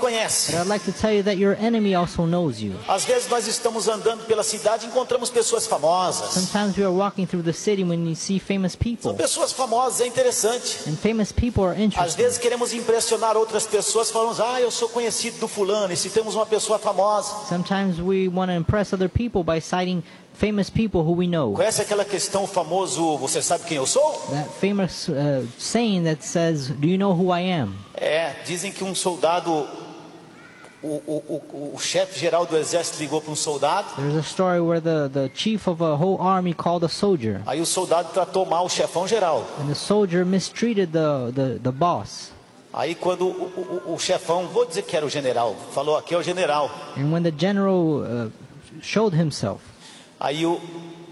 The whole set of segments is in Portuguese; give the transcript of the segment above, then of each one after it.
conhece. But I'd like to tell you that your enemy also knows you. Às vezes nós estamos andando pela cidade e encontramos pessoas famosas. Sometimes we are walking through the city when you see famous São people. pessoas famosas, é interessante. And famous people are Às interesting. vezes queremos impressionar outras pessoas, falamos, eu sou conhecido do fulano, e se temos uma pessoa famosa. Sometimes we want to impress other people by citing famous people who we know. Conhece aquela questão famoso, você sabe quem eu sou? That famous saying that says, do you know who I am? Dizem que um soldado, o chefe geral do exército ligou para um soldado. There's a story where the chief of a whole army called a soldier. Aí o soldado tratou mal o chefão geral. And the soldier mistreated the boss. Aí quando o chefão, vou dizer que era o general, falou, aqui é o general. And when the general showed himself, aí o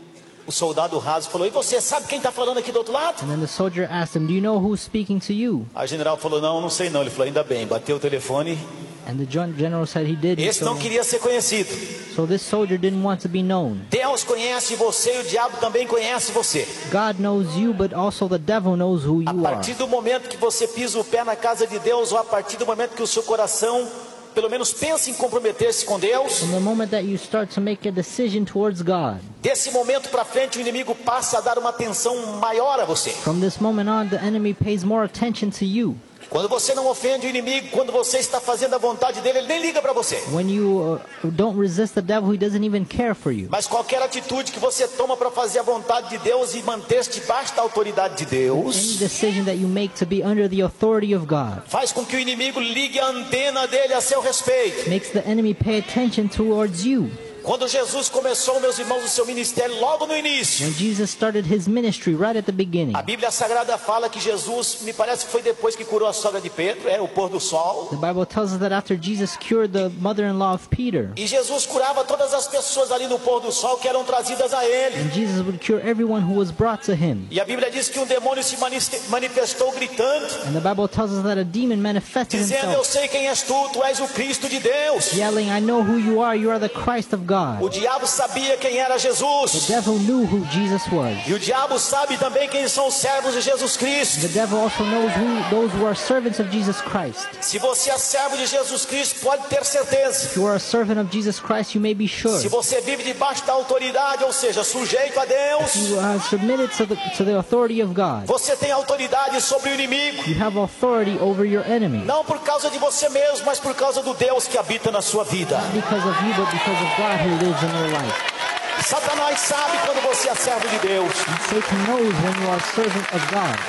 soldado raso falou, e você sabe quem está falando aqui do outro lado? and then the soldier asked him, do you know who's speaking to you? Aí o general falou, não sei não. Ele falou, ainda bem, bateu o telefone. And the general said he did. Esse não queria ser conhecido. So this soldier didn't want to be known. Deus conhece você e o diabo também conhece você. God knows you, but also the devil knows who A you are. partir do momento que você pisa o pé na casa de Deus, ou a partir do momento que o seu coração, pelo menos pensa em comprometer-se com Deus, From the moment that you start to make a decision towards God, desse momento para frente o inimigo passa a dar uma atenção maior a você. from this moment on, the enemy pays more attention to you. Quando você não ofende o inimigo, quando você está fazendo a vontade dele, ele nem liga para você. When you don't resist the devil, he doesn't even care for you. Mas qualquer atitude que você toma para fazer a vontade de Deus e manter-se debaixo da autoridade de Any Deus, decision that you make to be under the authority of God faz com que o inimigo ligue a antena dele a seu respeito. makes the enemy pay attention towards you. Quando Jesus começou, meus irmãos, o seu ministério logo no início, When Jesus started his ministry right at the beginning, a Bíblia Sagrada fala que Jesus, me parece que foi depois que curou a sogra de Pedro, o pôr do sol. the Bible tells us that after Jesus cured the mother-in-law of Peter, E Jesus curava todas as pessoas ali no pôr do sol que eram trazidas a ele. and Jesus would cure everyone who was brought to him. E a Bíblia diz que um demônio se manifestou gritando, And the Bible tells us that a demon manifested dizendo, eu himself, sei quem és tu és o Cristo de Deus. yelling, I know who you are the Christ of O God. diabo sabia quem era The Jesus. devil knew who Jesus was. E o diabo sabe também quem são os servos de Jesus Cristo. The devil also knows those who are servants of Jesus Christ. Se você é servo de Jesus Cristo, pode ter certeza. If you are a servant of Jesus Christ, you may be sure. Se você vive debaixo da autoridade, ou seja, sujeito a Deus, You are submitted to the authority of God. você tem autoridade sobre o inimigo. You have authority over your enemy. Não por causa de você mesmo, mas por causa do Deus que habita na sua vida. Not because of you, but because of God who lives in your life. Satanás sabe quando você é servo de Deus. And Satan knows when you are a servant of God.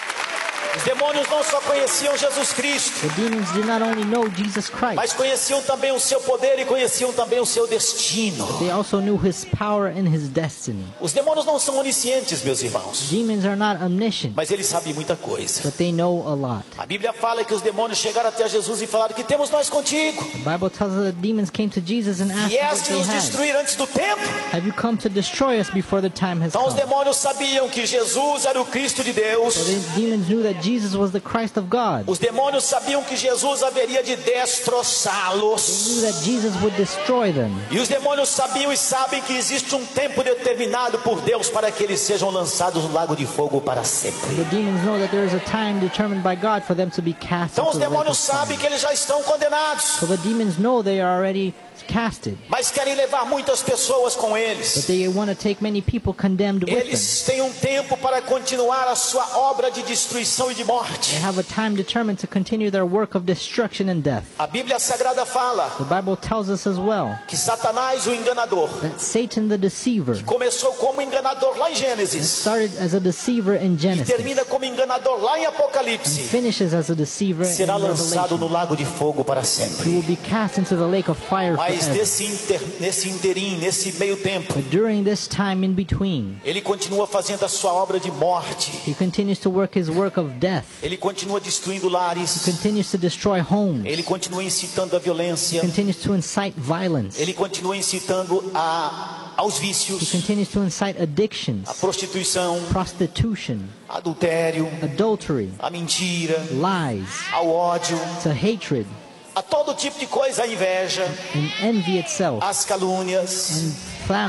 Os demônios não só conheciam Jesus Cristo, The demons did not only know Jesus mas Christ, conheciam também o seu poder e conheciam também o seu destino. they also knew his power and his destiny. Os demônios não são oniscientes, meus irmãos, Demons are not omniscient, mas eles sabem muita coisa. but they know a lot. A Bíblia fala que os demônios chegaram até Jesus e falaram, que temos nós contigo? The Bible tells us that demons came to Jesus and asked what Vieste they nos had. destruir antes do tempo? Have you come to destroy us before the time has Então os come? demônios sabiam que Jesus era o Cristo de Deus. So the demons knew that Jesus was the Christ of God. Os demônios sabiam que Jesus haveria de They destroçá-los. knew that Jesus would destroy them. E os demônios sabiam e sabem que existe um tempo determinado por Deus para que eles sejam lançados no lago de fogo para sempre. The demons know that there is a time determined by God for them to be cast Então into os the lake demônios of fire. sabem que eles já estão condenados, So the demons know they are already casted, mas querem levar muitas pessoas com but eles. they want to take many people condemned with them. Eles têm um tempo para continuar a sua obra de destruição e de morte. They have a time determined to continue their work of destruction and death. A Bíblia Sagrada fala The Bible tells us as well que Satanás, o enganador, that Satan the deceiver começou como enganador lá em Gênesis started as a deceiver in e Genesis termina como enganador lá em and Apocalipse. finishes as a deceiver in Será lançado Revelation. no lago de fogo para He sempre. will be cast into the lake of fire Mas forever. nesse interim, nesse meio tempo, But during this time in between, ele continua fazendo a sua obra de morte. he continues to work his work of death. Ele continua destruindo He lares. continues to destroy homes. Ele continua incitando a He violência. continues to incite violence. Ele continua incitando aos He vícios, continues to incite addictions, a prostituição, prostitution, adultério, adultery, a mentira, lies, ao ódio, to hatred, a todo tipo de coisa, a inveja, and envy itself, as calúnias. and clamoring.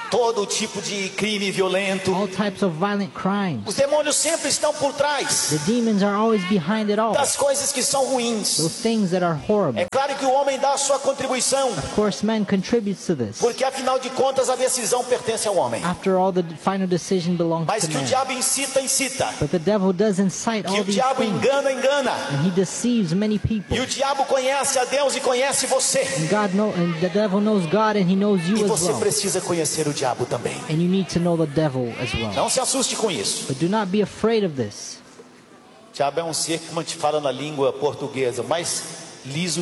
todo tipo de crime violento. all types of violent crimes. Os demônios sempre estão por trás The demons are always behind it all. das coisas que são ruins. Those things that are horrible. É claro que o homem dá a sua contribuição, Of course, man contributes to this. porque afinal de contas a decisão pertence ao homem. After all, the final decision belongs Mas to que o man. diabo incita, But the devil does incite que all o these diabo things. engana. And he deceives many people. E o diabo conhece a Deus e conhece você. And the devil knows God and he knows E you as você well. precisa conhecer o diabo também. And you need to know the devil as well. Não se assuste com isso. But do not be afraid of this. O diabo é um ser, como a gente fala na língua portuguesa, mais liso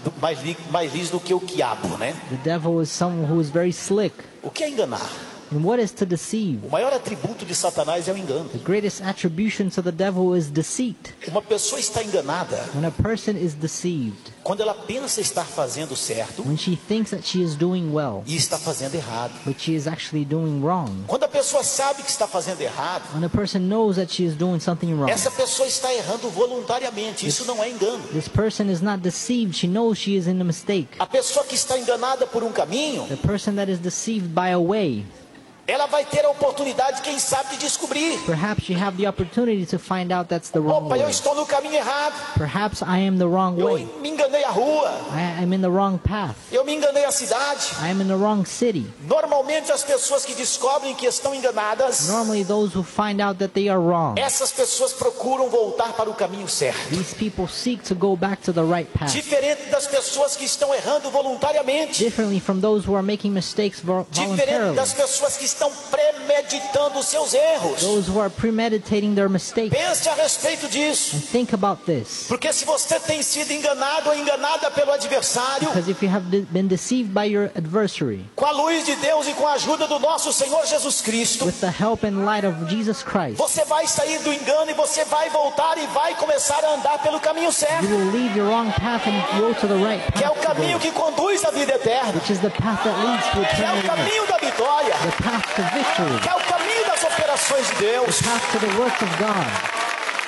mais liso do que o quiabo, né? The devil is someone who is very slick. O que é enganar? And what is to deceive? O maior atributo de Satanás é o engano. The greatest attribution to the devil is deceit. Uma pessoa está enganada When a person is deceived, quando ela pensa estar fazendo certo when she thinks that she is doing well, e está fazendo errado. but she is actually doing wrong. Quando a pessoa sabe que está fazendo errado, When a person knows that she is doing something wrong, essa pessoa está errando voluntariamente. Isso não é engano. this person is not deceived. She knows she is in a mistake. A pessoa que está enganada por um caminho, The person that is deceived by a way, ela vai ter a oportunidade, quem sabe, de descobrir. perhaps you have the opportunity to find out that's the wrong Opa, eu way. estou no caminho errado. Perhaps I am the wrong Eu way. me enganei a rua. I am in the wrong path. Eu me enganei a cidade. I am in the wrong city. Normalmente as pessoas que descobrem que estão enganadas, Normally those who find out that they are wrong, essas pessoas procuram voltar para o caminho certo. these people seek to go back to the right path. Diferente das pessoas que estão errando voluntariamente. Differently from those who are making mistakes Diferente voluntarily. das pessoas que estão premeditando os seus erros. Those who are premeditating their mistakes. Pense a respeito disso. And think about this. Porque se você tem sido enganado ou enganada pelo adversário, Because if you have been deceived by your adversary, com a luz de Deus e com a ajuda do nosso Senhor Jesus Cristo, with the help and light of Jesus Christ, você vai sair do engano e você vai voltar e vai começar a andar pelo caminho you certo, will leave your wrong path and go to the right que é o path to caminho go, que conduz à vida eterna, which is the path that leads to que é o eternal life, caminho da vitória, the path to victory, que é o caminho das operações de Deus. the path to the work of God.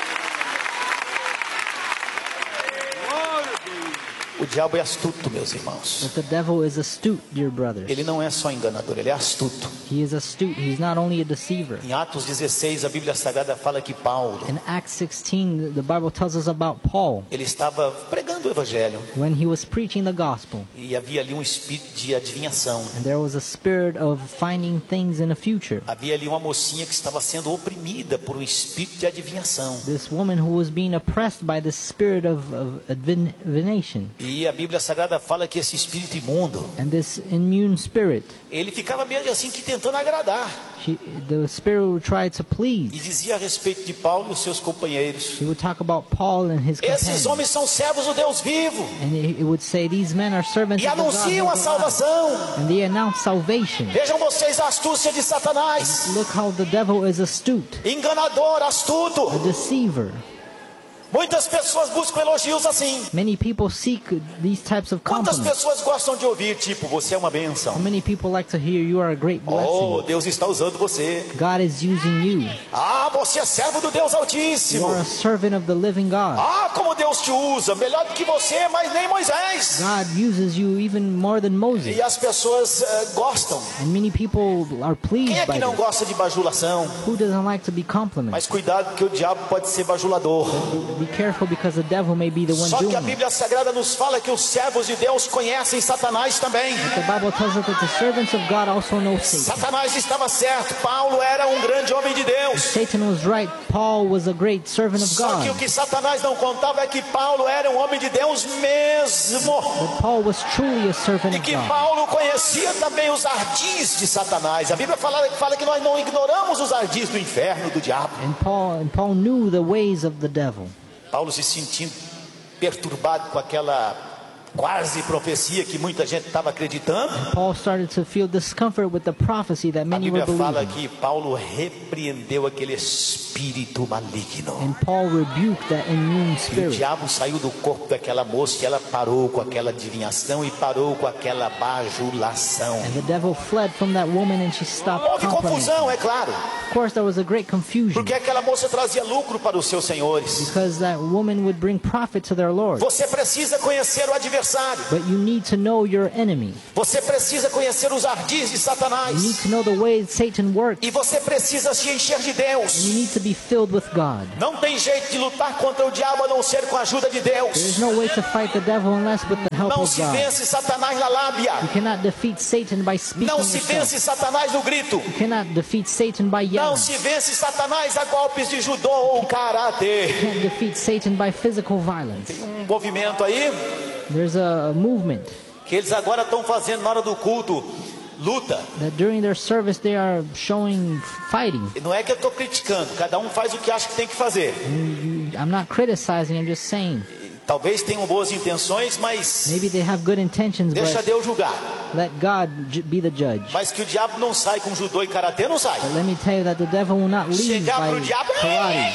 O diabo é astuto, meus irmãos. But the devil is astute, dear brothers. Ele não é só enganador, ele é astuto. He is astute. He's not only a deceiver. Em Atos 16, a Bíblia Sagrada fala que Paulo, In Acts 16, the Bible tells us about Paul ele estava pregando o evangelho when he was preaching the gospel. e havia ali um espírito de adivinhação. And there was a spirit of finding things in the future. Havia ali uma mocinha que estava sendo oprimida por um espírito de adivinhação. This woman who was being oppressed by the spirit of divination. E a Bíblia Sagrada fala que esse espírito imundo, And this immune spirit, ele ficava meio assim que tentando agradar. the spirit would try to E please. dizia a respeito de Paulo e os seus companheiros: He would talk about Paul and his esses companions. homens são servos do Deus vivo And it would say, these men are servants e of the God anunciam who a is alive. salvação. And they announce salvation. Vejam vocês a astúcia de Satanás. Look how the devil is astute, Enganador, astuto. a deceiver. Muitas pessoas buscam elogios assim. Many people seek these types of Quantas compliments. pessoas gostam de ouvir, tipo, você é uma bênção. Many people like to hear you are a great Oh, blessing. Deus está usando você. God is using you. Ah, você é servo do Deus You Altíssimo. are a servant of the living God. Ah, como Deus te usa. Melhor do que você, mas nem Moisés. God uses you even more than Moses. E as pessoas gostam. And many people are Quem pleased é by que não this. gosta de bajulação? Who doesn't like to be complimented? Mas cuidado, que o diabo pode ser bajulador. Be careful because the devil may be the one Só doing que a it. Bíblia Sagrada nos fala que os servos de Deus conhecem Satanás também. The Bible tells us that the servants of God also know Satan. Satanás estava certo. Paulo era um grande homem de Deus. Satan was right. Paul was a great servant of Só que o God. que Satanás não contava é que Paulo era um homem de Deus mesmo. But Paul was truly a servant E of que God. Paulo conhecia também os ardis de Satanás. A Bíblia fala que nós não ignoramos os ardis do inferno, do diabo. And Paul knew the ways of the devil. Paulo se sentindo perturbado com aquela quase profecia que muita gente estava acreditando. Paul started to feel discomfort with the prophecy that A many were Bíblia fala believing. que Paulo repreendeu aquele espírito maligno. And Paul rebuked that immune E o spirit. diabo saiu do corpo daquela moça e ela parou com aquela adivinhação e parou com aquela bajulação. And the devil fled from that woman and she stopped Houve complimenting. confusão, é claro, Of course, there was a great confusion porque aquela moça trazia lucro para os seus senhores. because that woman would bring profit to their Lord. Você precisa conhecer o adversário adversário. But you need to know your enemy. Você precisa conhecer os ardis de You Satanás. need to know the way Satan works. E você precisa se encher de You Deus. need to be filled with God. Não tem jeito de lutar contra o diabo a não ser com a ajuda de There is Deus. no way to fight the devil unless with the help Não of se God. vence Satanás na lábia. You cannot defeat Satan by speaking Não se yourself. vence Satanás no grito. You cannot defeat Satan by Não yelling. se vence Satanás a golpes de judô ou You karatê. can't defeat Satan by physical violence. Um movimento aí There's a movement que eles agora estão fazendo na hora do culto. Luta. that during their service they are showing fighting. Não é que eu estou criticando. Cada um faz o que acha que tem que fazer. I'm not criticizing, I'm just saying. Talvez tenham boas intenções, mas Maybe they have good intentions, deixa but Deus julgar. let God be the judge. Mas que o diabo não sai com judô e karatê, não sai. But let me tell you that the devil will not leave Chegar by pro diabo, karate.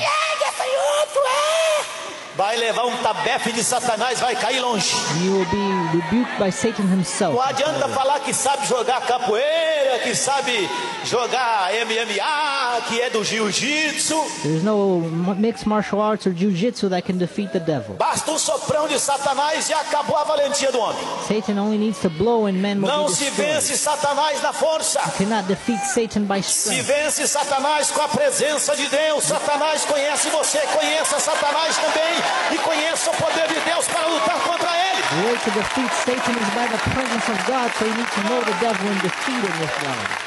vai levar um tabefe de Satanás, vai cair longe. You will be rebuked by Satan himself. Não adianta falar que sabe jogar capoeira, que sabe jogar MMA, que é do jiu-jitsu. There's no mixed martial arts or jiu-jitsu that can defeat the devil. Basta um soprão de Satanás e acabou a valentia do homem. Satan only needs to blow and men will Não be se destroyed. vence Satanás na força. You cannot defeat Satan by Se strength. vence Satanás com a presença de Deus. Satanás conhece você, conheça Satanás também e conheça o poder de Deus para lutar contra ele. The way to defeat Satan is by the presence of God, so you need to know the devil and defeat him with God.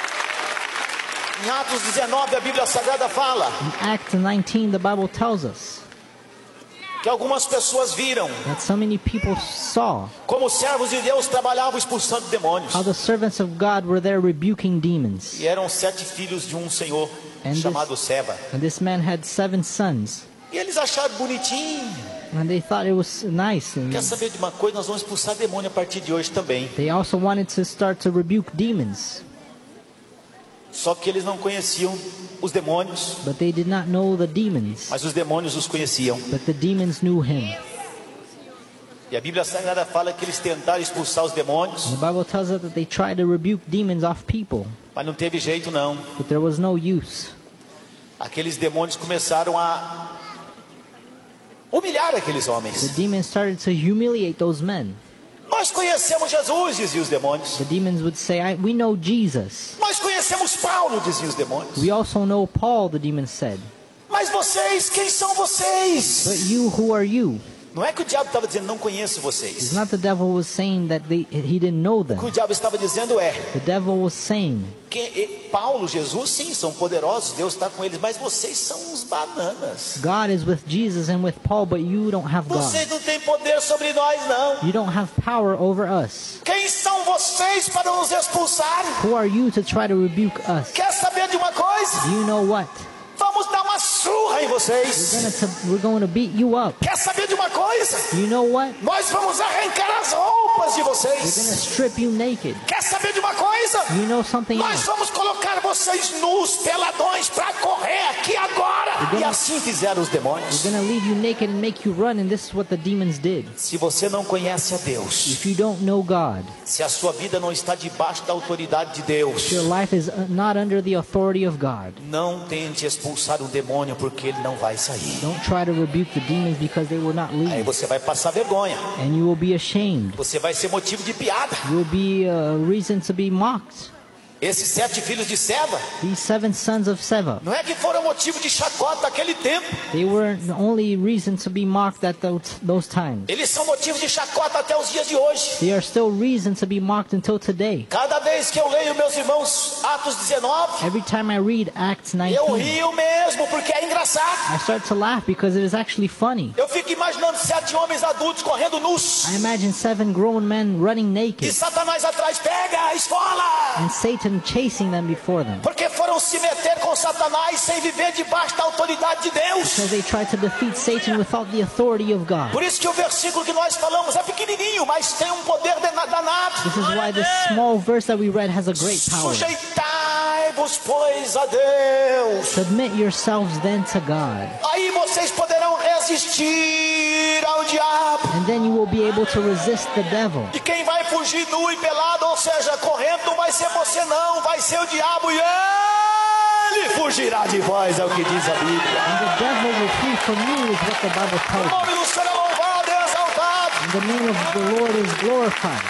Em Atos 19 a Bíblia Sagrada fala In Acts 19, the Bible tells us que algumas pessoas viram that so many people saw como os servos de Deus trabalhavam expulsando demônios. how the servants of God were there rebuking demons. E eram 7 filhos de um senhor And this- chamado Seva. And this man had 7 sons, E eles acharam bonitinho. and they thought it was nice. And Quer saber de uma coisa? Nós vamos expulsar demônio a partir de hoje também. they also wanted to start to rebuke demons, Só que eles não conheciam os demônios, but they did not know the demons, mas os demônios os conheciam. but the demons knew him. E a Bíblia Sagrada fala que eles tentaram expulsar os demônios, The Bible tells us that they tried to rebuke demons off people, mas não teve jeito não. but there was no use. Aqueles demônios começaram a humilhar aqueles The homens. demons started to humiliate those men. Nós conhecemos Jesus, diziam os demônios. The demons would say, we know Jesus. Nós conhecemos Paulo, diziam os demônios. We also know Paul, the demons said. Mas vocês, quem são vocês? But you, who are you? Não é que o diabo estava dizendo, não conheço It's vocês. not the devil was saying that he didn't know O que them. o diabo estava dizendo é, The devil was saying, Paulo, Jesus, sim, são poderosos, Deus está com eles, mas vocês são uns bananas. God is with Jesus and with Paul, but you don't have God. Vocês não têm poder sobre nós, não. You don't have power over us. Quem são vocês para nos expulsar? Who are you to try to rebuke us? Quer saber de uma coisa? Do you know what? Vamos dar uma surra em vocês. We're going to beat you up. Quer saber de uma coisa? Do you know what? Nós vamos arrancar as roupas de We're going to vocês. strip you naked. Quer saber de uma coisa? You know something Nós else? vamos colocar vocês nus, peladões, para correr aqui agora. E assim fizeram os demônios. We're going to leave you naked and make you run, and this is what the demons did. Se você não conhece a Deus, If you don't know God, se a sua vida não está debaixo da autoridade de Deus, your life is not under the authority of God. não tente expulsar um demônio, porque ele não vai sair. Don't try to rebuke the demons because they will not Aí leave. você vai passar vergonha. And you will be ashamed. Você vai ser motivo de piada. You will be a reason to be mocked. Esses 7 filhos de Seva, These 7 sons of Seva, não é que foram motivo de chacota naquele tempo. they were the only reason to be mocked at those times. Eles são motivo de chacota até os dias de hoje. They are still reason to be mocked until today. Cada vez que eu leio, meus irmãos, Atos 19, Every time I read Acts eu 19, rio mesmo, porque é engraçado. I start to laugh because it is actually funny. Eu fico imaginando 7 homens adultos correndo nus. I imagine 7 grown men running E naked Satanás atrás, pega, esfola. and Satan chasing them before them. Porque foram se meter com Satanás sem viver debaixo da autoridade de Deus. Because they tried to defeat Satan without the authority of God. Por isso que o versículo que nós falamos é pequenininho, mas tem um poder danado. This is why this small verse that we read has a great power. Sujeitai-vos, pois, a Deus. Submit yourselves then to God, Aí vocês poderão resistir ao diabo. and then you will be able to resist the devil. E quem vai fugir nu e pelado, ou seja, correndo, não vai ser você não, vai ser o diabo, e ele fugirá de vós, é o que diz a Bíblia. And the devil will flee from you is what the Bible O tells nome do Senhor é louvado e exaltado. you. And the name of the Lord is glorified.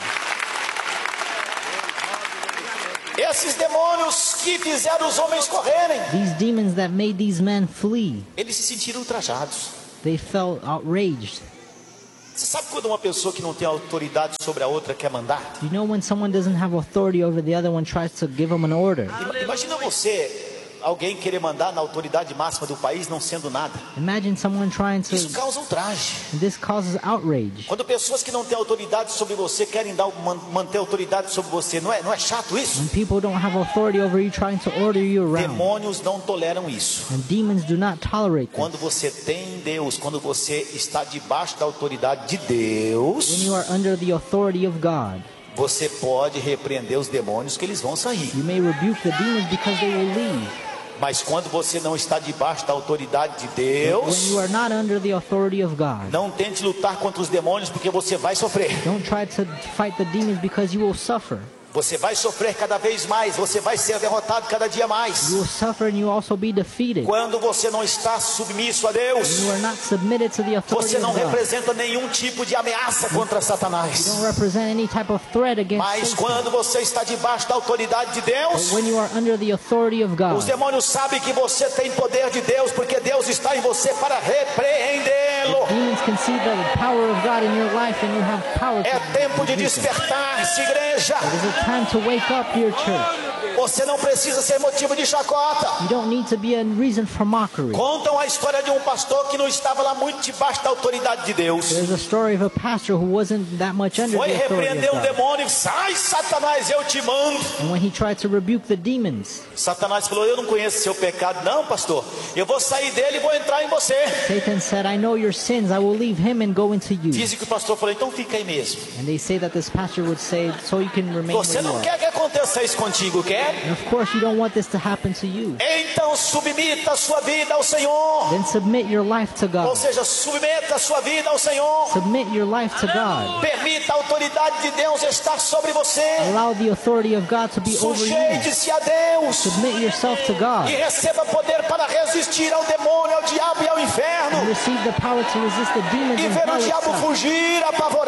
Esses demônios que fizeram os homens correrem, These demons that made these men flee, eles se sentiram ultrajados. they felt outraged. Você sabe quando uma pessoa que não tem autoridade sobre a outra quer mandar? You know when someone doesn't have authority over the other one tries to give them an order? Imagina você, alguém querer mandar na autoridade máxima do país não sendo nada. Imagine someone trying to... Isso causa ultraje. This causes outrage. Quando pessoas que não têm autoridade sobre você querem manter autoridade sobre você, não é chato isso? When people don't have authority over you trying to order you around. Demônios não toleram isso. And demons do not tolerate this. Quando você tem Deus, quando você está debaixo da autoridade de Deus, When you are under the authority of God, você pode repreender os demônios que eles vão sair. you may rebuke the demons because they will leave. Mas quando você não está debaixo da autoridade de When Deus, you are not under the authority of God, não tente lutar contra os demônios porque você vai sofrer. don't try to fight the demons because you will suffer. Você vai sofrer cada vez mais, você vai ser derrotado cada dia mais. You will suffer and you will also be defeated. Quando você não está submisso a Deus, You are not submitted to the authority você não of God. representa nenhum tipo de ameaça contra You Satanás. don't represent any type of threat against Mas Satan. quando você está debaixo da autoridade de Deus, But when you are under the authority of os God, demônios sabem que você tem poder de Deus, porque Deus está em você para repreendê-lo. demons can see the power of God in your life and you have power É tempo de rebuke them. despertar-se, igreja. It is a time to wake up, dear church. Você não precisa ser motivo de chacota. You don't need to be a reason for mockery. Contam a história de um pastor que não estava lá muito debaixo da autoridade de Deus. There's a story of a pastor who wasn't that much under Foi the authority repreender of um God. demônio. Sai, Satanás, eu te mando. And when he tried to rebuke the demons, Satanás falou, eu não conheço seu pecado. Não, pastor, eu vou sair dele e vou entrar em você. Satan said, I know your sins, I will leave him and go into you. Dizem que o pastor falou, então fica aí mesmo. And they say that this pastor would say, so you can remain Você where you não are. quer que aconteça isso contigo, quer? And of course you don't want this to happen to you. Então submeta a sua vida ao Senhor. Then submit your life to Ou God. seja, submeta a sua vida ao Senhor. Submit your life to God. Permita a autoridade de Deus estar sobre você. Allow the authority of God to be over you. Sujeite-se a Deus. Submit yourself to God. E receba poder para resistir ao demônio, ao diabo e ao inferno. And receive the power to resist the demons E and ver o hell diabo itself. fugir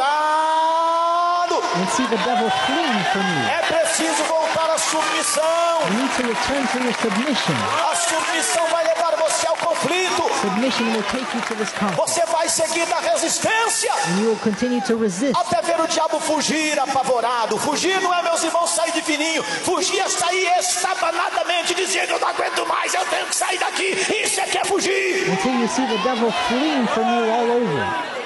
apavorado. And see the devil fleeing from you. É preciso voltar à submissão. You need to return to your submission. A submissão vai levar você ao conflito. Submission will take you to this conflict. Você vai seguir na resistência And you will continue to resist. até ver o diabo fugir apavorado. Fugir não é, meus irmãos, sair de fininho. Fugir é sair estabanadamente, dizendo, eu não aguento mais, eu tenho que sair daqui. Isso é que é fugir. Until you see the devil fleeing from you all over.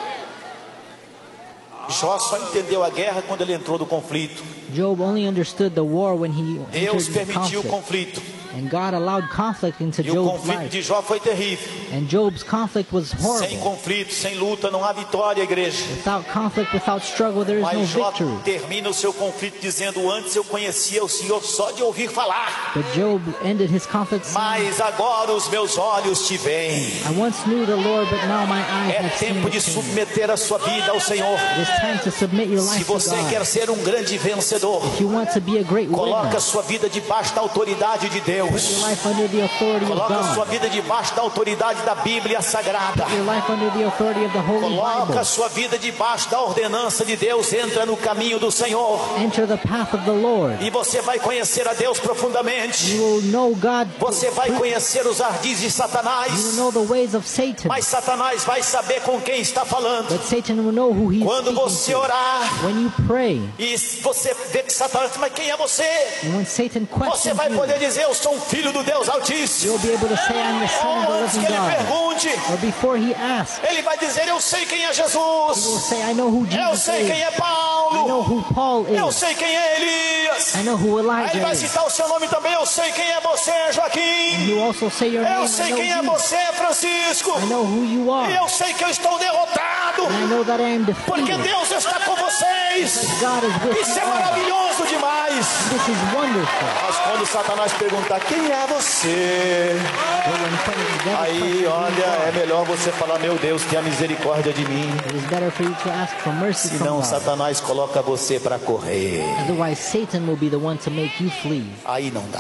Jó só entendeu a guerra quando ele entrou no conflito. Job only understood the war when he Deus entered the permitiu o conflict. conflito. And God allowed conflict into E o Job's conflito life. de Jó foi terrível. And Job's conflict was Sem horrible. conflito, sem luta, não há vitória, igreja. Without conflict, without struggle, there is no Mas Jó victory. termina o seu conflito dizendo, antes eu conhecia o Senhor só de ouvir falar. But Job ended his conflict saying, Mas agora os meus olhos te veem. I once knew the Lord, but now my eyes É have seen tempo de him. submeter a sua vida ao Senhor. It is time to submit your Se life to você quer God. ser um grande vencedor, If you want to be a great coloque a winner, sua vida debaixo da autoridade de Deus. your life under the authority of Coloque a sua God. vida debaixo da autoridade da Bíblia Sagrada. Your life under the authority of the Holy Coloque Bible. a sua vida debaixo da ordenança de Deus. Entra no caminho do Senhor. Enter the path of the Lord. E você vai conhecer a Deus profundamente. You will know God. Você vai conhecer os ardis de You will Satanás. know the ways of Satan. Mas Satanás vai saber com quem está falando. But Satan will know who he is Quando speaking você to. orar When you pray, e você vê que Satanás, mas quem é você? and when Satan Você questions vai you, poder dizer, eu sou um filho do Deus Altíssimo. you'll be able to say, I'm the son of Ou the antes que living ele God. pergunte, Or before he asks, ele vai dizer, eu sei quem é he will Jesus. say, I know who Eu Jesus sei quem is. é I know Paulo. who Paul Eu is. sei quem é Elias. I know who Aí ele Elijah vai is. citar o seu nome também. Eu sei quem é você, And Joaquim. you also say your name. Eu I sei know quem é you. você, Francisco. I know who you E are. eu sei que eu estou derrotado. And I know that I am Porque defeated. Deus está com vocês. God is with Isso é you all. maravilhoso demais. This is wonderful. Mas quando Satanás perguntar quem é você, But when the devil aí questions who olha, you é are, melhor você falar, meu Deus, tenha misericórdia de mim. it is better for you to ask for mercy from Senão God. Satanás coloca você para correr. Otherwise, Satan will be the one to make you flee. Aí não dá.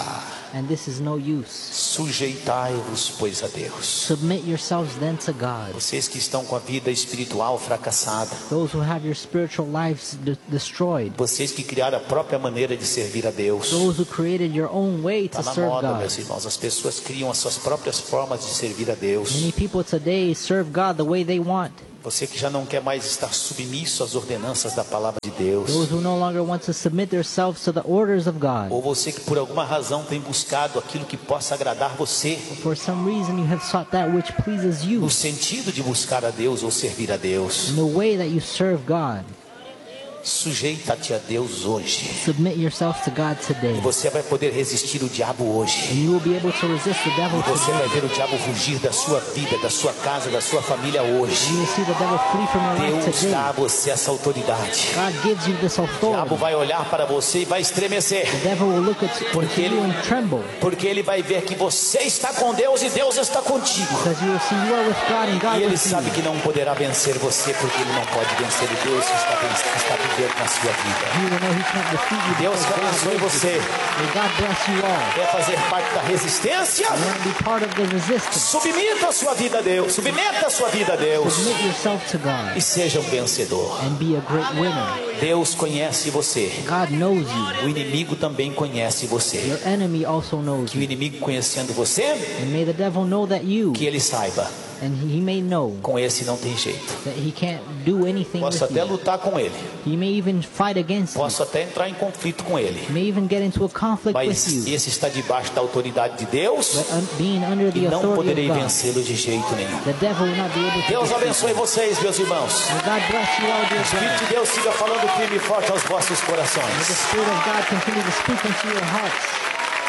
and this is no use. Sujeitai-vos, pois, a Deus. Submit yourselves then to God. Vocês que estão com a vida espiritual fracassada, Those who have your spiritual lives destroyed. vocês que criaram a própria maneira de servir a Deus. Those who created your own way to Está na serve moda, God. meus irmãos, as pessoas criam as suas próprias formas de servir a Deus. Many people today serve God the way they want. Você que já não quer mais estar submisso às ordenanças da palavra de Deus. Those who no longer want to submit themselves to the orders of God. Ou você que por alguma razão tem buscado aquilo que possa agradar você, For some reason you have sought that which pleases you. no sentido de buscar a Deus ou servir a Deus. In the way that you serve God. Sujeita-te a Deus hoje. Submit yourself to God today. E você vai poder resistir o diabo hoje. And you will be able to resist the devil E você today. vai ver o diabo fugir da sua vida, da sua casa, da sua família hoje. You will see the devil flee from your life Deus today. dá a você essa autoridade. God gives you this O diabo authority. vai olhar para você e vai estremecer. The devil will look at Porque you and tremble. Porque ele vai ver que você está com Deus e Deus está contigo. Because you will see you are with God and God E ele with sabe you. que não poderá vencer você, porque ele não pode vencer o Deus que está vivendo na sua vida. You will know he can't defeat you. Deus because God abençoe lives with você. you. May God bless you all. Quer fazer parte da resistência? You want to be part of the resistance. Submeta a sua vida a Deus. Submeta a sua vida a Deus. Submit yourself to God E seja um vencedor. and be a great winner. Deus conhece você. God knows you. O inimigo também conhece você. Your enemy also knows Que o you. inimigo conhecendo você, And may the devil know that you, que ele saiba, and he may know com esse não tem jeito. that he can't do anything Posso with até you. lutar com ele. He may even fight against you. Posso até entrar em conflito com ele. He may even get into a conflict Mas with you. esse está debaixo da autoridade de Deus But being under e the não authority poderei of God, vencê-lo de jeito nenhum. the devil will not be able to Deus defeat abençoe you. vocês, meus irmãos. May God bless you all, dear O Espírito brothers. de Deus siga falando firme e forte aos vossos May the corações. Spirit of God continue to speak into your hearts.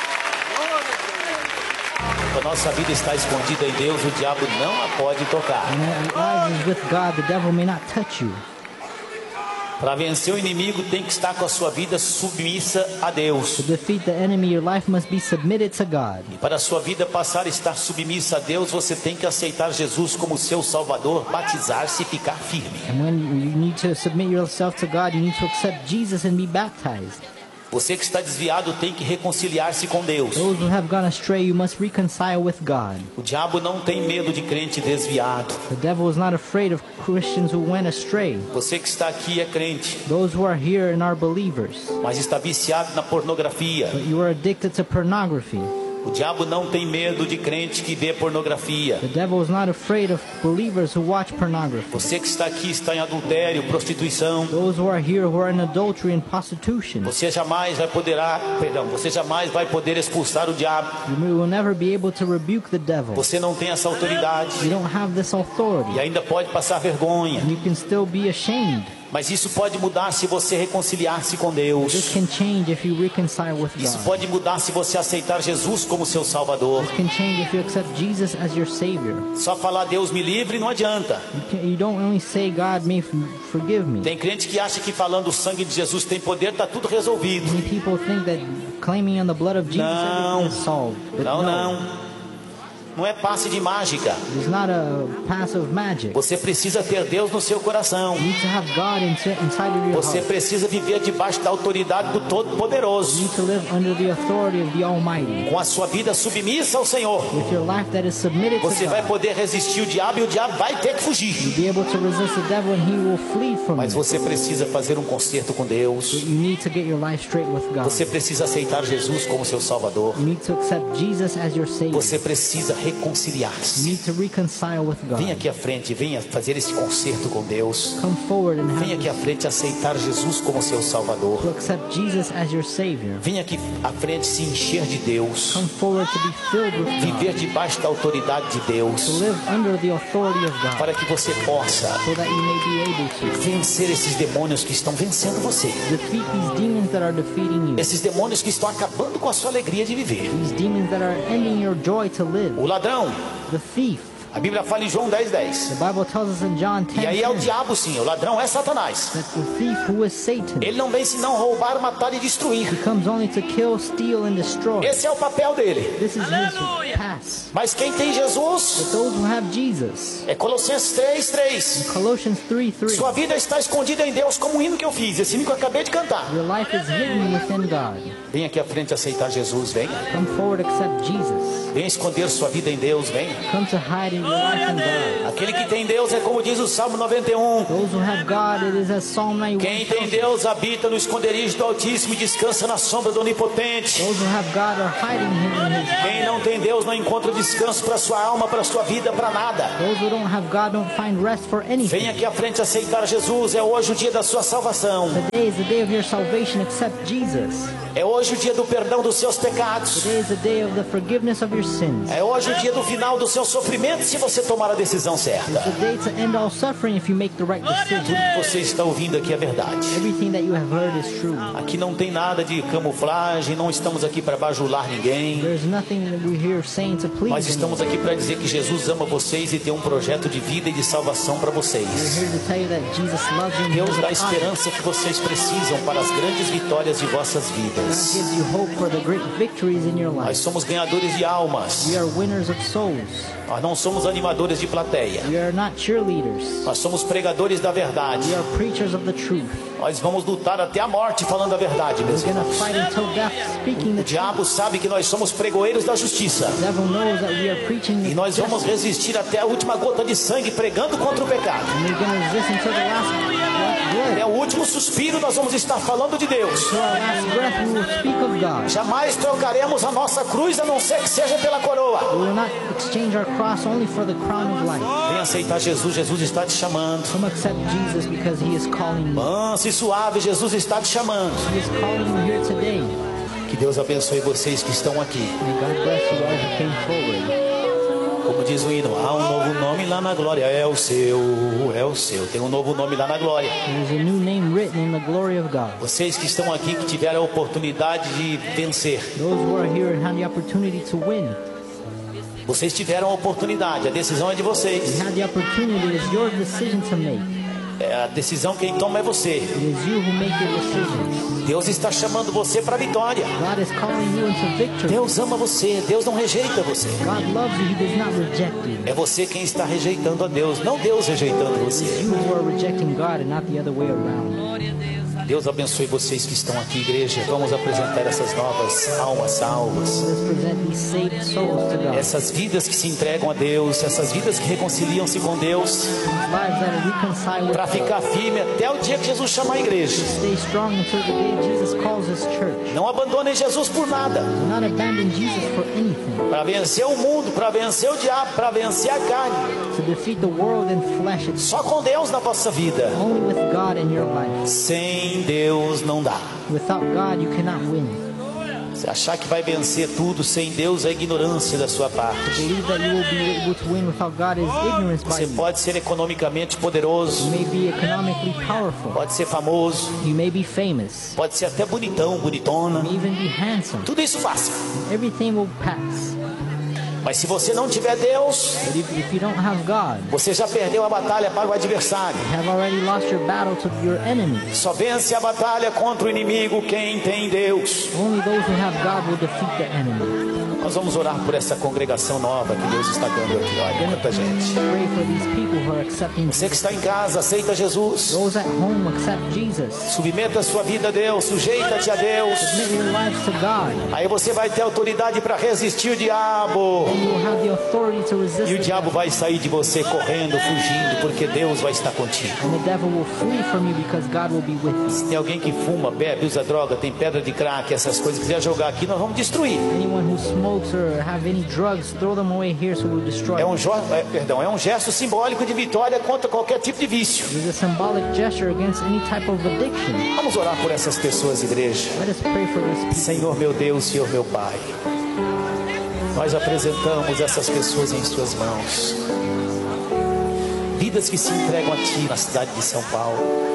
A nossa vida está escondida em Deus, o diabo não a pode tocar. When our lives is with God, the devil may not touch you. Para vencer o inimigo, tem que estar com a sua vida submissa a Deus. To defeat the enemy, your life must be submitted to God. E para a sua vida passar a estar submissa a Deus, você tem que aceitar Jesus como seu Salvador, batizar-se e ficar firme. And when you need to submit yourself to God, you need to accept Jesus and be baptized. Você que está desviado tem que reconciliar-se com Deus. Those who have gone astray, you must reconcile with God. O diabo não tem medo de crente desviado. The devil is not afraid of Christians who went astray. Você que está aqui é crente, Those who are here and are believers, mas está viciado na pornografia. but you are addicted to pornography. O diabo não tem medo de crente que vê pornografia. The devil is not afraid of believers who watch pornography. Você que está aqui está em adultério, prostituição. Those who are here who are in adultery and prostitution. Você jamais vai poder expulsar o diabo. You will never be able to rebuke the devil. Você não tem essa autoridade You don't have this authority. e ainda pode passar vergonha. And you can still be ashamed. Mas isso pode mudar se você reconciliar-se com This Deus. can change if you reconcile with Isso God. pode mudar se você aceitar Jesus como seu Salvador. This can change if you accept Jesus as your Savior. Só falar Deus me livre não adianta. You don't only say, God may forgive me. Tem crente que acha que falando o sangue de Jesus tem poder, está tudo resolvido. Many people think that claiming on the blood of Jesus Não. everything is solved. But Não, no, não. Não é passe de mágica. it's not a passive magic. Você precisa ter Deus no seu coração. You need to have God inside of your Você heart. precisa viver debaixo da autoridade do You Todo-Poderoso. need to live under the authority of the Almighty. Com a sua vida submissa ao Senhor, With your life that is submitted to você vai God, poder resistir o diabo e o diabo vai ter que fugir. you'll be able to resist the devil and he will flee from Mas you. você precisa fazer um concerto com Deus. You need to get your life straight with God. Você precisa aceitar Jesus como seu Salvador. You need to accept Jesus as your Savior. Você precisa You reconciliar-se. need to reconcile with God. Venha aqui à frente, venha fazer esse concerto com Deus. Come forward and Venha aqui à frente aceitar Jesus como seu Salvador. to accept Jesus as your Savior. Venha aqui à frente se encher de Deus. Come forward to be filled with God. Viver debaixo da autoridade de To Deus. live under the authority of God. Para que você possa So that you may be able to vencer esses demônios que estão vencendo você. defeat these demons that are defeating you. Esses demônios que estão acabando com a sua alegria de viver. These demons that are ending your joy to live. O ladrão, The thief, A Bíblia fala em João 10:10. The Bible tells us in John E aí é o 10:10 diabo sim, o ladrão é Satanás. that the thief, who is Satan, Ele não vem senão roubar, matar e destruir. he comes only to kill, steal, and destroy. Esse é o papel dele. This is his task. Mas quem tem Jesus, But those who have Jesus, é Colossenses 3:3. Colossians 3:3, Sua vida está escondida em Deus, como o hino que eu fiz, esse hino que eu acabei de cantar. your life is hidden within God. Vem aqui à frente aceitar Jesus, venha. Come forward, accept Jesus. Venha esconder sua vida em Deus, venha. Come to hide in your life in God. Aquele que tem Deus é como diz o Salmo 91. Those who have God, it is as Psalm 91 Quem tem tells us. Deus habita no esconderijo do Altíssimo e descansa na sombra do Onipotente. Those who have God are hiding him in his. Quem não tem Deus não encontra descanso para sua alma, para sua vida, para nada. Those who don't have God don't find rest for anything. Venha aqui à frente aceitar Jesus. É hoje o dia da sua salvação. Today is the day of your salvation. Accept Jesus. É hoje o dia do perdão dos seus pecados. Today is the day of the forgiveness of your sins. É hoje o dia do final do seu sofrimento, se você tomar a decisão certa. It's the day to end all suffering if you make the right decision. Tudo que você está ouvindo aqui é verdade. Everything that you have heard is true. Aqui não tem nada de camuflagem, não estamos aqui para bajular ninguém. There's nothing that we're here saying to please Nós estamos anyone. aqui para dizer que Jesus ama vocês e tem um projeto de vida e de salvação para We're vocês. here to tell you that Jesus loves you and Deus He dá a has a plan. esperança que vocês precisam para as grandes vitórias de vossas God vidas. gives you hope for the great victories in your Nós life. somos ganhadores de almas. We are winners of souls. Nós não somos animadores de plateia. We are not cheerleaders. Nós somos pregadores da verdade. We are preachers of the truth. Nós vamos lutar até a morte falando a verdade, meus We're going to irmãos. fight until death speaking O the truth. diabo sabe que nós somos pregoeiros da justiça. The devil knows that we are preaching E the nós vamos justice. resistir até a última gota de sangue pregando contra o pecado. And we're going to resist until the last Até breath. o último suspiro nós vamos estar falando de Deus. Until our last breath we will speak of God. Jamais trocaremos a nossa cruz a não ser que seja pela coroa. We will not exchange our cross only for the crown of life. Vem aceitar Jesus, Jesus está te chamando. Come accept Jesus because He is calling you. Manso e suave, Jesus está te chamando. He is calling you here today. Que Deus abençoe vocês que estão aqui. May God bless you all who came forward. Como diz o hino, há um novo nome lá na glória. É o seu, é o seu. Tem um novo nome lá na glória. There is a new name written in the glory of God. Vocês que estão aqui, que tiveram a oportunidade de vencer. Those who are here and had the opportunity to win. Vocês tiveram a oportunidade, a decisão é de You vocês. had the opportunity. It is your decision to make. A decisão quem toma é você. It is you who make your decisions. Deus está chamando você para a vitória. God is calling you into victory. Deus ama você, Deus não rejeita você. God loves you. He does not reject you. É você quem está rejeitando a Deus, não Deus rejeitando você. You who are rejecting God and not the other way around. Deus abençoe vocês que estão aqui, igreja. Vamos apresentar essas novas almas salvas. Let's present these saved souls to God. Essas vidas que se entregam a Deus, essas vidas que reconciliam-se com Deus, These lives that are reconciled with para God. ficar firme até o dia que Jesus chamar a igreja. Stay strong until the day Jesus calls His church. Não abandonem Jesus por nada. Do not abandon Jesus for anything. Para vencer o mundo, para vencer o diabo, para vencer a carne. To defeat the world and flesh, it's Só com Deus na vossa vida. only with God in your life. Sem Deus não dá. Without God, you cannot win. Se achar que vai vencer tudo sem Deus é ignorância da sua parte. Believe that you will be able to win without God is ignorance by Você you. pode ser economicamente poderoso, You may be economically powerful. pode ser famoso, You may be famous. pode ser até bonitão, bonitona. You may even be handsome. Tudo isso passa. Everything will pass. Mas se você não tiver Deus, But if you don't have God, você já perdeu a batalha para o adversário. you have already lost your battle to your enemy. Só vence a batalha contra o inimigo quem tem Deus. Only those who have God will defeat the enemy. Nós vamos orar por essa congregação nova que Deus está dando aqui. Olha, quanta gente. Pray for these people who are accepting Você que Jesus. está em casa, aceita Jesus. Those at home accept Jesus. Submeta a sua vida a Deus, sujeita-te a Deus. Submit your lives to God. Aí você vai ter autoridade para resistir o diabo. And you will have the authority to resist E o the diabo devil. vai sair de você correndo, fugindo, porque Deus vai estar contigo. And the devil will flee from you because God will be with you. Se tem alguém que fuma, bebe, usa droga, tem pedra de crack, essas coisas, quiser jogar aqui, nós vamos destruir. Anyone who smokes or have any drugs, throw them away here so we'll destroy É them. é um gesto simbólico de vitória contra qualquer tipo de vício. It is a symbolic gesture against any type of addiction. Vamos orar por essas pessoas, igreja. Let us pray for this people. Senhor meu Deus, Senhor meu Pai, nós apresentamos essas pessoas em suas mãos. Vidas que se entregam a Ti na cidade de São Paulo.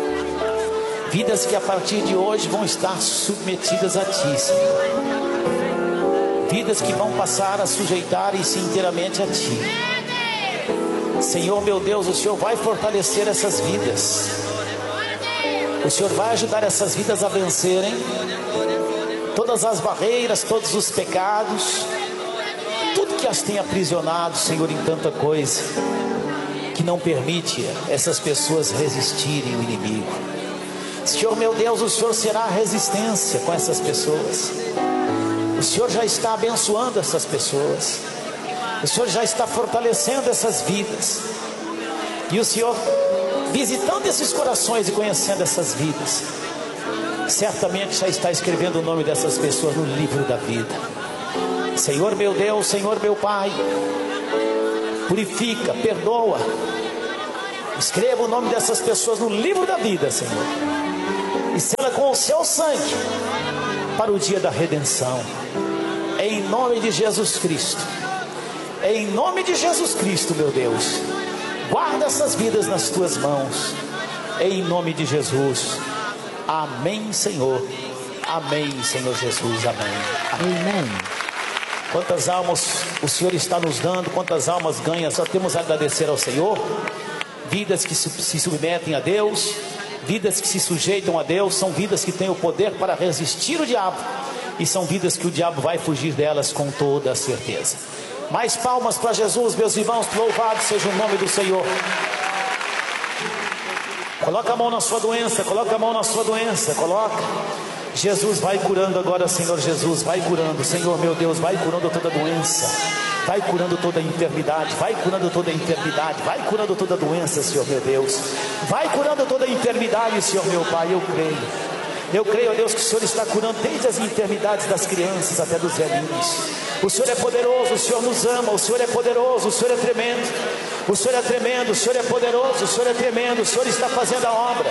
Vidas que a partir de hoje vão estar submetidas a Ti, Senhor. Vidas que vão passar a sujeitar-se inteiramente a Ti. Senhor meu Deus, o Senhor vai fortalecer essas vidas. O Senhor vai ajudar essas vidas a vencerem todas as barreiras, todos os pecados, tudo que as tem aprisionado, Senhor, em tanta coisa que não permite essas pessoas resistirem ao inimigo. Senhor meu Deus, o Senhor será a resistência com essas pessoas. O Senhor já está abençoando essas pessoas. O Senhor já está fortalecendo essas vidas. E o Senhor, visitando esses corações e conhecendo essas vidas, certamente já está escrevendo o nome dessas pessoas no livro da vida. Senhor meu Deus, Senhor meu Pai, purifica, perdoa, escreva o nome dessas pessoas no livro da vida, Senhor, e sela com o seu sangue para o dia da redenção, em nome de Jesus Cristo. Em nome de Jesus Cristo, meu Deus, guarda essas vidas nas tuas mãos, em nome de Jesus. Amém, Senhor. Amém, Senhor Jesus. Amém. Amen. Quantas almas o Senhor está nos dando, quantas almas ganha, só temos a agradecer ao Senhor. Vidas que se submetem a Deus, vidas que se sujeitam a Deus, são vidas que têm o poder para resistir o diabo, e são vidas que o diabo vai fugir delas com toda a certeza. Mais palmas para Jesus, meus irmãos, louvado seja o nome do Senhor. Coloca a mão na sua doença, coloca a mão na sua doença, coloca. Jesus vai curando agora, Senhor Jesus, vai curando, Senhor meu Deus, vai curando toda doença, vai curando toda enfermidade, vai curando toda enfermidade, vai curando toda doença, Senhor meu Deus, vai curando toda enfermidade, Senhor meu Pai, eu creio, ó Deus, que o Senhor está curando desde as enfermidades das crianças até dos velhinhos. O Senhor é poderoso, o Senhor nos ama, o Senhor é poderoso, o Senhor é tremendo, o Senhor é tremendo, o Senhor é poderoso, o Senhor é tremendo, o Senhor está fazendo a obra.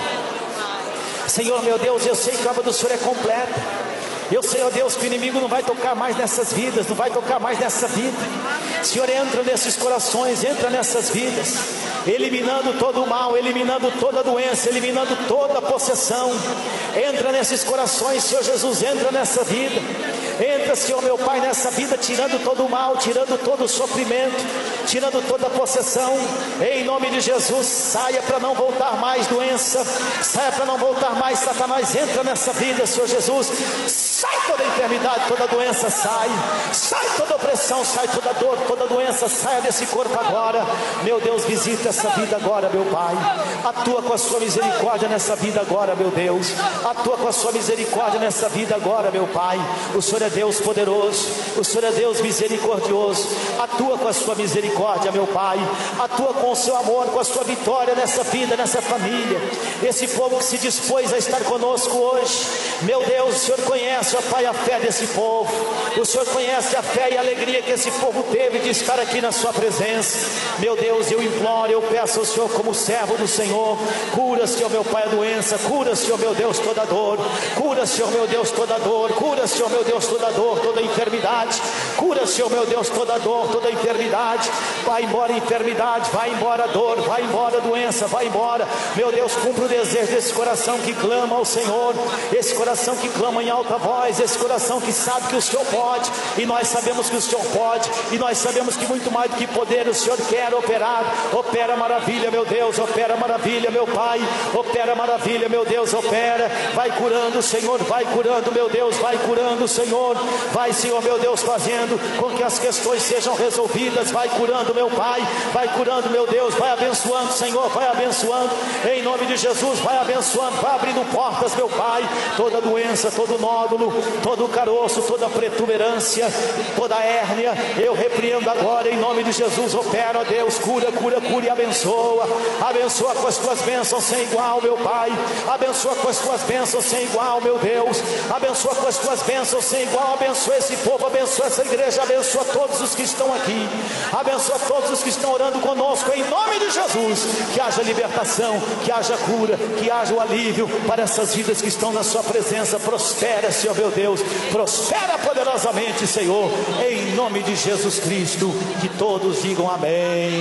Senhor meu Deus, eu sei que a obra do Senhor é completa. Eu sei, ó Deus, que o inimigo não vai tocar mais nessas vidas, não vai tocar mais nessa vida. Senhor, entra nesses corações, entra nessas vidas, eliminando todo o mal, eliminando toda a doença, eliminando toda a possessão. Entra nesses corações, Senhor Jesus, entra nessa vida. Entra, Senhor meu Pai, nessa vida, tirando todo o mal, tirando todo o sofrimento, tirando toda a possessão, em nome de Jesus. Saia para não voltar mais doença, saia para não voltar mais Satanás. Entra nessa vida, Senhor Jesus. Sai toda enfermidade, toda doença, sai toda opressão, sai toda dor, toda doença, saia desse corpo agora. Meu Deus, visita essa vida agora, meu Pai. Atua com a sua misericórdia nessa vida agora, meu Deus. Atua com a sua misericórdia nessa vida agora, meu Pai. O Senhor é Deus poderoso, o Senhor é Deus misericordioso. Atua com a sua misericórdia, meu Pai. Atua com o seu amor, com a sua vitória nessa vida, nessa família. Esse povo que se dispôs a estar conosco hoje, meu Deus, o Senhor conhece, ó Pai, a fé desse povo. O Senhor conhece a fé e a alegria que esse povo teve de estar aqui na sua presença. Meu Deus, eu imploro, eu peço ao Senhor como servo do Senhor, cura, Senhor meu Pai, a doença, cura, Senhor meu Deus, toda dor, cura, Senhor meu Deus, toda dor, cura, Senhor meu Deus, toda dor, toda enfermidade, cura, Senhor meu Deus, toda dor, toda enfermidade. Vai embora a enfermidade, vai embora a dor, vai embora a doença, vai embora. Meu Deus, cumpra o desejo desse coração que clama ao Senhor, esse coração que clama em alta voz, esse coração que sabe que o Senhor pode, e nós sabemos que o Senhor pode, e nós sabemos que muito mais do que poder o Senhor quer operar. Opera maravilha, meu Deus, opera maravilha, meu Pai, opera maravilha, meu Deus, opera. Vai curando, Senhor, vai curando, meu Deus, vai curando, Senhor. Vai, Senhor, meu Deus, fazendo com que as questões sejam resolvidas. Vai curando, meu Pai, vai curando, meu Deus, vai abençoando, Senhor, vai abençoando, em nome de Jesus, vai abençoando, vai abrindo portas, meu Pai. Toda doença, todo nódulo, todo caroço, toda protuberância, toda hérnia, eu repreendo agora em nome de Jesus. Opera, ó Deus, cura, cura, cura e abençoa. Abençoa com as tuas bênçãos sem igual, meu Pai. Abençoa com as tuas bênçãos sem igual, meu Deus. Abençoa com as tuas bênçãos sem igual. Abençoa esse povo, abençoa essa igreja, abençoa todos os que estão aqui, abençoa todos os que estão orando conosco, em nome de Jesus. Que haja libertação, que haja cura, que haja o alívio para essas vidas que estão na sua presença. Prospera, Senhor meu Deus, prospera poderosamente, Senhor, em nome de Jesus Cristo. Que todos digam amém.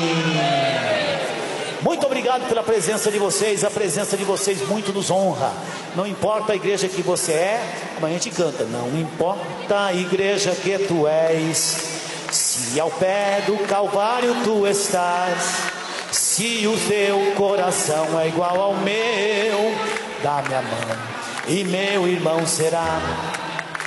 Muito obrigado pela presença de vocês. A presença de vocês muito nos honra. Não importa a igreja que você é, como a gente canta, não importa a igreja que tu és, se ao pé do Calvário tu estás, Se o teu coração é igual ao meu, dá-me a mão e meu irmão será.